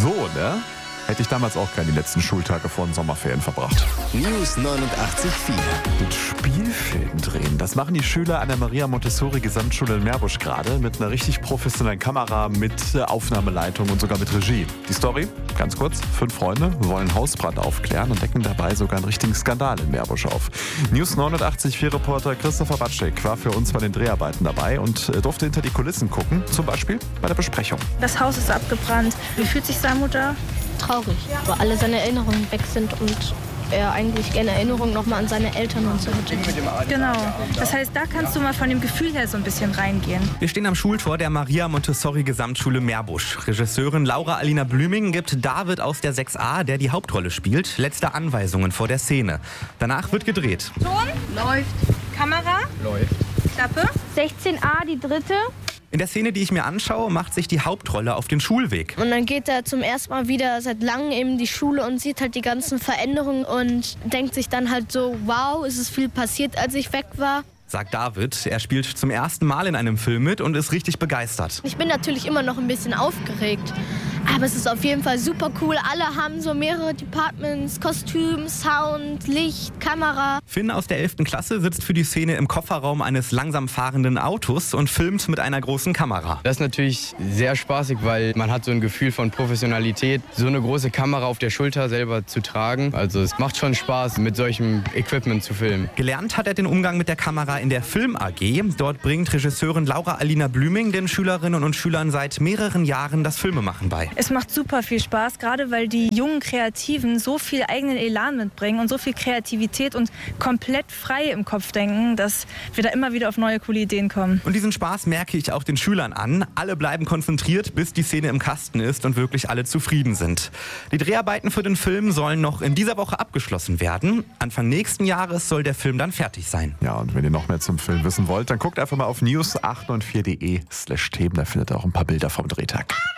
So, ne? Hätte ich damals auch gerne die letzten Schultage vor den Sommerferien verbracht. News 89.4. Mit Spielfilmen drehen. Das machen die Schüler an der Maria Montessori Gesamtschule in Meerbusch gerade mit einer richtig professionellen Kamera, mit Aufnahmeleitung und sogar mit Regie. Die Story? Ganz kurz. 5 Freunde wollen einen Hausbrand aufklären und decken dabei sogar einen richtigen Skandal in Meerbusch auf. News 89.4 Reporter Christopher Batschek war für uns bei den Dreharbeiten dabei und durfte hinter die Kulissen gucken, zum Beispiel bei der Besprechung. Das Haus ist abgebrannt. Wie fühlt sich Samu da? Traurig, weil alle seine Erinnerungen weg sind und er eigentlich gerne Erinnerungen nochmal an seine Eltern und so hätte. Genau. Das heißt, da kannst du mal von dem Gefühl her so ein bisschen reingehen. Wir stehen am Schultor der Maria Montessori Gesamtschule Meerbusch. Regisseurin Laura Alina Blüming gibt David aus der 6a, der die Hauptrolle spielt, letzte Anweisungen vor der Szene. Danach wird gedreht. Ton? Läuft. Kamera? Läuft. Klappe? 16a, die dritte. In der Szene, die ich mir anschaue, macht sich die Hauptrolle auf den Schulweg. Und dann geht er zum ersten Mal wieder seit langem in die Schule und sieht halt die ganzen Veränderungen und denkt sich dann halt so, wow, ist es viel passiert, als ich weg war. Sagt David. Er spielt zum ersten Mal in einem Film mit und ist richtig begeistert. Ich bin natürlich immer noch ein bisschen aufgeregt, aber es ist auf jeden Fall super cool. Alle haben so mehrere Departments, Kostüm, Sound, Licht, Kamera. Finn aus der 11. Klasse sitzt für die Szene im Kofferraum eines langsam fahrenden Autos und filmt mit einer großen Kamera. Das ist natürlich sehr spaßig, weil man hat so ein Gefühl von Professionalität, so eine große Kamera auf der Schulter selber zu tragen. Also es macht schon Spaß, mit solchem Equipment zu filmen. Gelernt hat er den Umgang mit der Kamera in der Film AG. Dort bringt Regisseurin Laura Alina Blüming den Schülerinnen und Schülern seit mehreren Jahren das Filmemachen bei. Es macht super viel Spaß, gerade weil die jungen Kreativen so viel eigenen Elan mitbringen und so viel Kreativität und komplett frei im Kopf denken, dass wir da immer wieder auf neue, coole Ideen kommen. Und diesen Spaß merke ich auch den Schülern an. Alle bleiben konzentriert, bis die Szene im Kasten ist und wirklich alle zufrieden sind. Die Dreharbeiten für den Film sollen noch in dieser Woche abgeschlossen werden. Anfang nächsten Jahres soll der Film dann fertig sein. Ja, und wenn ihr noch mehr zum Film wissen wollt, dann guckt einfach mal auf news894.de/Themen. Da findet ihr auch ein paar Bilder vom Drehtag.